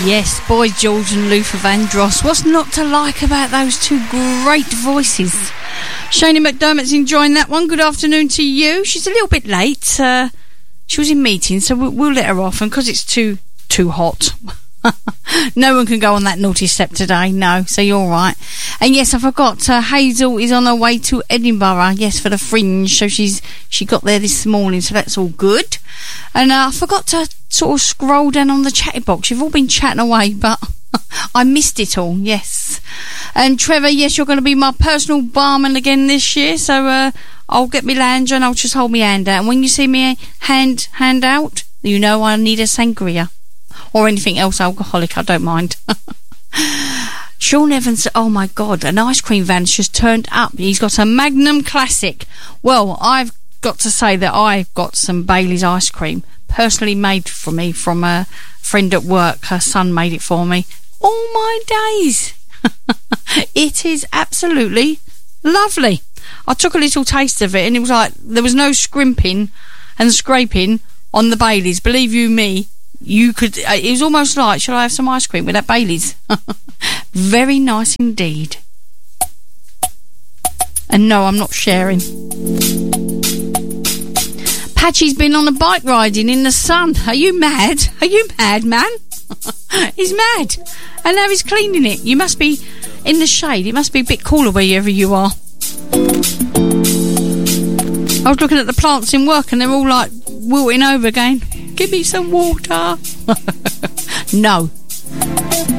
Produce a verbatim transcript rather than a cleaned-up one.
Yes, Boy George and Luther Vandross. What's not to like about those two great voices? Shani McDermott's enjoying that one. Good afternoon to you. She's a little bit late. Uh, she was in meetings, so we'll, we'll let her off. And because it's too too hot, no one can go on that naughty step today. No, so you're all right. And yes, I forgot. Uh, Hazel is on her way to Edinburgh. Yes, for the Fringe. So she's she got there this morning. So that's all good. And uh, I forgot to sort of scroll down on the chatty box. You've all been chatting away, but I missed it all. Yes. And Trevor, yes, you're going to be my personal barman again this year. So uh, I'll get me lounger and I'll just hold my hand out. And when you see me hand hand out, you know I need a sangria or anything else alcoholic. I don't mind. Sean Evans, oh my God, an ice cream van's just turned up. He's got a Magnum Classic. Well, I've got to say that I got some Bailey's ice cream personally made for me from a friend at work. Her son made it for me. All my days. It is absolutely lovely. I took a little taste of it and it was like there was no scrimping and scraping on the Baileys. Believe you me, you could. It was almost like, shall I have some ice cream with that Baileys? Very nice indeed. And no, I'm not sharing. Patchy's been on a bike riding in the sun. Are you mad? Are you mad, man? He's mad. And now he's cleaning it. You must be in the shade. It must be a bit cooler wherever you are. I was looking at the plants in work and they're all like wilting over again. Give me some water. No,